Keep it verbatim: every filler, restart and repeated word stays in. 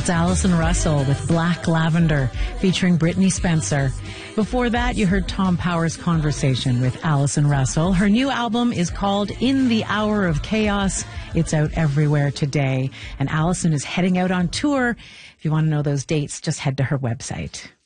That's Allison Russell with Black Lavender featuring Brittany Spencer. Before that, you heard Tom Power's conversation with Allison Russell. Her new album is called In the Hour of Chaos. It's out everywhere today. And Allison is heading out on tour. If you want to know those dates, just head to her website.